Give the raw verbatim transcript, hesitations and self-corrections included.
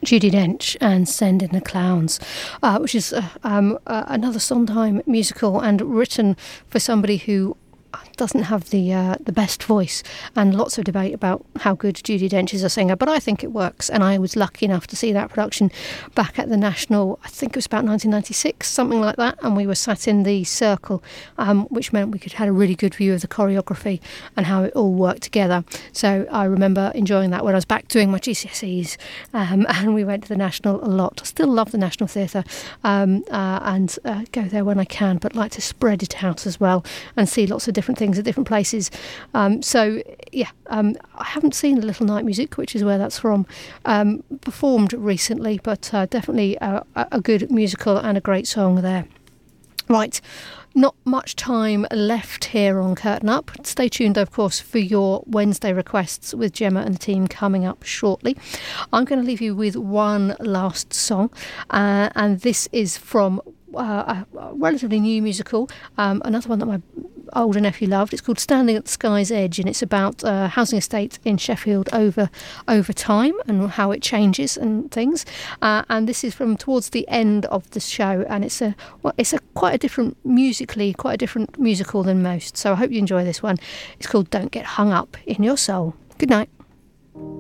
Judi Dench and Send in the Clowns, uh, which is uh, um, uh, another Sondheim musical and written for somebody who doesn't have the uh, the best voice, and lots of debate about how good Judi Dench is as a singer, but I think it works, and I was lucky enough to see that production back at the National. I think it was about nineteen ninety-six, something like that, and we were sat in the circle, um, which meant we could had a really good view of the choreography and how it all worked together. So I remember enjoying that when I was back doing my G C S Es, um, and we went to the National a lot. I still love the National Theatre, um, uh, and uh, go there when I can, but like to spread it out as well and see lots of different things at different places. Um, so, yeah, um, I haven't seen A Little Night Music, which is where that's from, um, performed recently, but uh, definitely a, a good musical and a great song there. Right, not much time left here on Curtain Up. Stay tuned, of course, for your Wednesday requests with Gemma and the team coming up shortly. I'm going to leave you with one last song, uh, and this is from uh, a relatively new musical, um, another one that my older nephew loved. It's called Standing at the Sky's Edge, and it's about a housing estate in Sheffield over over time and how it changes and things. Uh, and this is from towards the end of the show, and it's a well, it's a quite a different musically, quite a different musical than most. So I hope you enjoy this one. It's called Don't Get Hung Up in Your Soul. Good night.